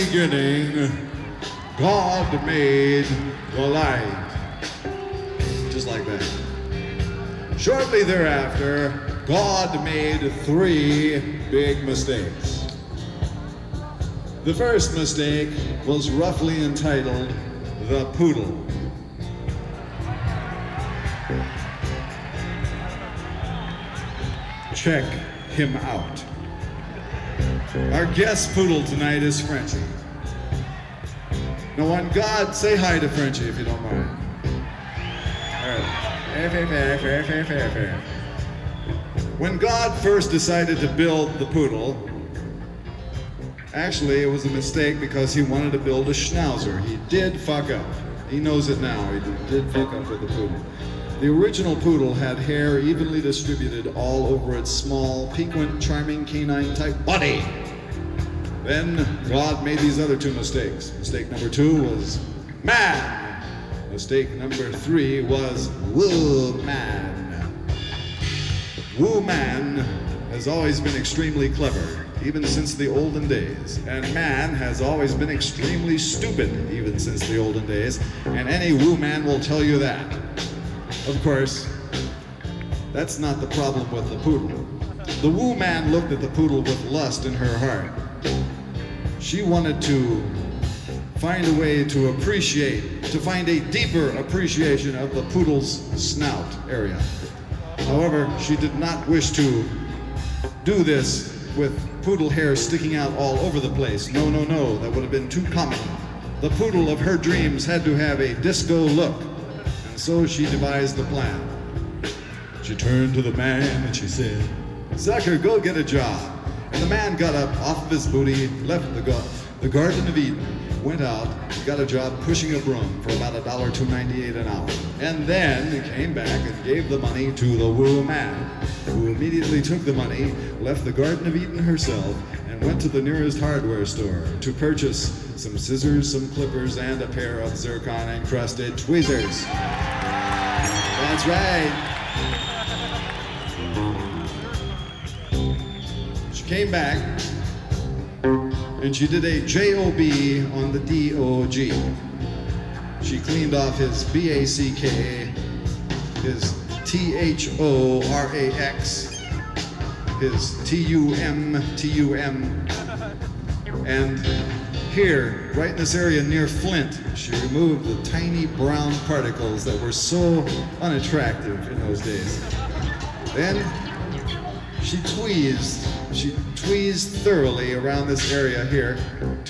beginning, God made the light. Just like that. Shortly thereafter, God made three big mistakes. The first mistake was roughly entitled The Poodle. Check him out. Our guest poodle tonight is Frenchie. Now on God, say hi to Frenchie if you don't mind. All right. When God first decided to build the poodle, actually it was a mistake because he wanted to build a schnauzer. He did fuck up. He knows it now. He did fuck up with the poodle. The original poodle had hair evenly distributed all over its small, piquant, charming canine-type body. Then God made these other two mistakes. Mistake number 2 was man. Mistake number 3 was woo-man. Woo-man has always been extremely clever, even since the olden days. And man has always been extremely stupid, even since the olden days. And any woo-man will tell you that. Of course, that's not the problem with the poodle. The woo man looked at the poodle with lust in her heart. She wanted to find a way to appreciate, to find a deeper appreciation of the poodle's snout area. However, she did not wish to do this with poodle hair sticking out all over the place. No, no, no, that would have been too common. The poodle of her dreams had to have a disco look. So she devised a plan. She turned to the man and she said, "Sucker, go get a job." And the man got up off of his booty, left the Garden of Eden, went out, got a job pushing a broom for about $1.298 an hour. And then came back and gave the money to the woo man, who immediately took the money, left the Garden of Eden herself, and went to the nearest hardware store to purchase some scissors, some clippers, and a pair of zircon-encrusted tweezers. That's right. She came back and she did a J-O-B on the D-O-G. She cleaned off his B-A-C-K, his T-H-O-R-A-X, his T-U-M, and here, right in this area near Flint, she removed the tiny brown particles that were so unattractive in those days. Then she tweezed thoroughly around this area here